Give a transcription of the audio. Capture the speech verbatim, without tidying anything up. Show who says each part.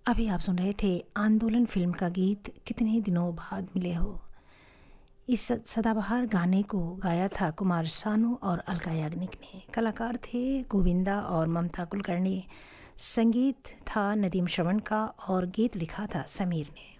Speaker 1: अभी आप सुन रहे थे आंदोलन फिल्म का गीत कितने दिनों बाद मिले हो। इस सदाबहार गाने को गाया था कुमार सानू और अलका याग्निक ने। कलाकार थे गोविंदा और ममता कुलकर्णी। संगीत था नदीम श्रवण का और गीत लिखा था समीर ने।